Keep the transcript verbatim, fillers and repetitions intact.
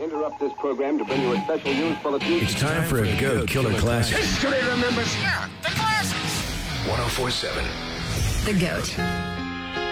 interrupt this program to bring you a special news bulletin. It's time for a Go Killer Classic. History remembers. Yeah, the classics. one oh four point seven. The GOAT.